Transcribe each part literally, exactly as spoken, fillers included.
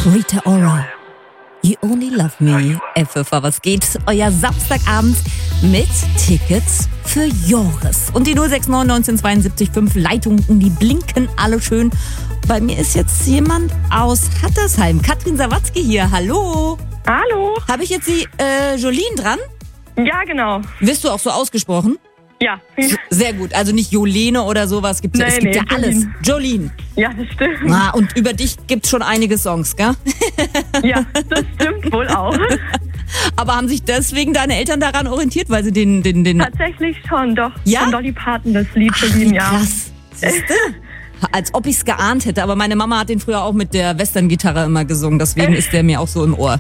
Rita Ora, You Only Love Me. F F A, was geht? Euer Samstagabend mit Tickets für Joris. Und die null sechs neun neunzehn zweiundsiebzig fünf Leitungen, die blinken alle schön. Bei mir ist jetzt jemand aus Hattersheim. Katrin Sawatzki hier. Hallo. Hallo. Habe ich jetzt die äh, Jolene dran? Ja, genau. Wirst du auch so ausgesprochen? Ja. Sehr gut. Also nicht Jolene oder sowas. Gibt's ja, Nee, es gibt nee, ja alles. Jolene. Jolene. Ja, das stimmt. Ah, und über dich gibt's schon einige Songs, gell? Ja, das stimmt wohl auch. Aber haben sich deswegen deine Eltern daran orientiert, weil sie den... den, den Tatsächlich schon, doch. Ja? Von Dolly Parton, das Lied Ach, für ihn, wie ja. krass. Siehste? Als ob ich es geahnt hätte. Aber meine Mama hat den früher auch mit der Western-Gitarre immer gesungen. Deswegen ist der mir auch so im Ohr.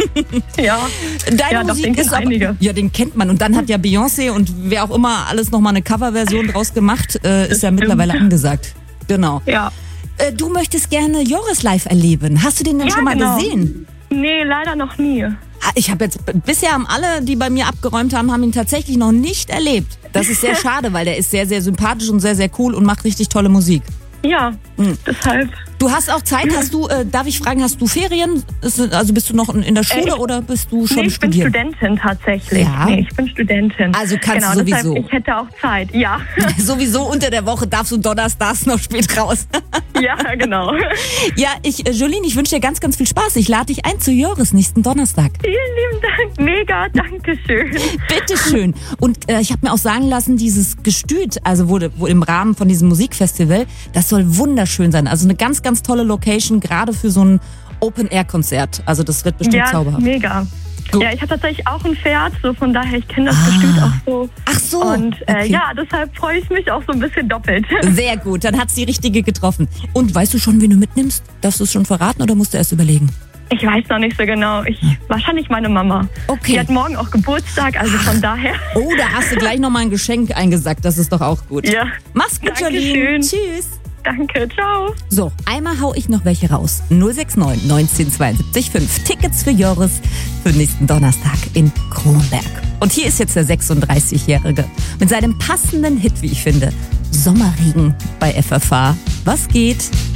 Ja, Deine ja, doch, Musik den kennen ist aber, einige. Ja, den kennt man. Und dann hat ja Beyoncé und wer auch immer alles nochmal eine Coverversion draus gemacht, äh, ist ja stimmt. mittlerweile angesagt. Genau. Ja. Äh, du möchtest gerne Joris live erleben. Hast du den denn Ja, schon mal genau. gesehen? Nee, leider noch nie. Ah, Ich habe jetzt, bisher haben alle, die bei mir abgeräumt haben, haben ihn tatsächlich noch nicht erlebt. Das ist sehr schade, weil der ist sehr, sehr sympathisch und sehr, sehr cool und macht richtig tolle Musik. Ja, Hm. deshalb. Du hast auch Zeit, hast du, äh, darf ich fragen, hast du Ferien? Ist, also bist du noch in, in der Schule Äh, oder bist du schon Nee, ich bin studieren? Studentin tatsächlich. Ja? Nee, ich bin Studentin. Also kannst genau, du sowieso. Deshalb, ich hätte auch Zeit, ja. Sowieso unter der Woche darfst du donnerstags noch spät raus. Ja, genau. Ja, ich, äh, Jolene, ich wünsche dir ganz, ganz viel Spaß. Ich lade dich ein zu Joris nächsten Donnerstag. Vielen lieben Dank, mega, danke schön. Bitteschön. Und äh, ich habe mir auch sagen lassen, dieses Gestüt, also wo, wo im Rahmen von diesem Musikfestival, das soll wunderschön sein. Also eine ganz, ganz tolle Location, gerade für so ein Open-Air-Konzert. Also das wird bestimmt Ja, zauberhaft. mega. Gut. Ja, ich habe tatsächlich auch ein Pferd, so von daher, ich kenne das Ah. Gestüt auch so. Ach so, Und äh, okay. ja, deshalb freue ich mich auch so ein bisschen doppelt. Sehr gut, dann hat's die richtige getroffen. Und weißt du schon, wen du mitnimmst? Darfst du es schon verraten oder musst du erst überlegen? Ich weiß noch nicht so genau. Ich, wahrscheinlich meine Mama. Okay. Die hat morgen auch Geburtstag, also von daher. Oh, da hast du gleich nochmal ein Geschenk eingesackt. Das ist doch auch gut. Ja. Mach's gut, Dankeschön. Jolene. Tschüss. Danke, ciao. So, einmal hau ich noch welche raus. null sechs neun neunzehn zweiundsiebzig fünf. Tickets für Joris für nächsten Donnerstag in Kronberg. Und hier ist jetzt der sechsunddreißigjährige mit seinem passenden Hit, wie ich finde. Sommerregen bei F F A. Was geht?